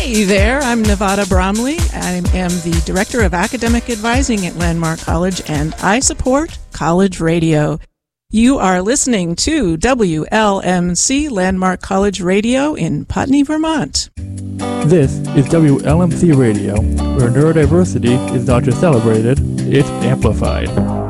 Hey there, I'm Nevada Bromley. I am the Director of Academic Advising at Landmark College, and I support college radio. You are listening to WLMC Landmark College Radio in Putney, Vermont. This is WLMC Radio, where neurodiversity is not just celebrated, it's amplified.